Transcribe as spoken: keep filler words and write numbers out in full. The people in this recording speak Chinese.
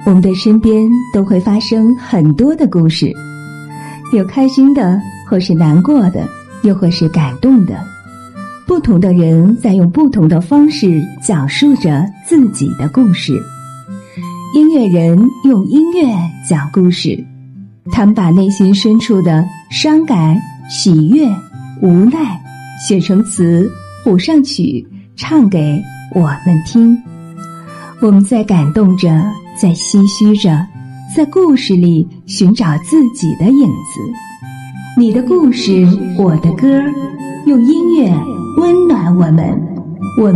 我们的身边都会发生很多的故事，有开心的，或是难过的，又或是感动的。不同的人在用不同的方式讲述着自己的故事。音乐人用音乐讲故事，他们把内心深处的伤感、喜悦、无奈写成词，谱上曲，唱给我们听。我们在感动着，在唏嘘着，在故事里寻找自己的影子。你的故事，我的歌，用音乐温暖我们。